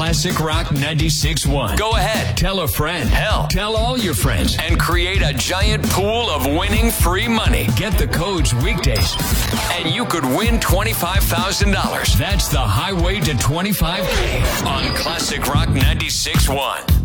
Classic Rock 96.1. Go ahead, tell a friend. Hell, tell all your friends and create a giant pool of winning free money. Get the codes weekdays and you could win $25,000. That's the highway to 25K on Classic Rock 96.1.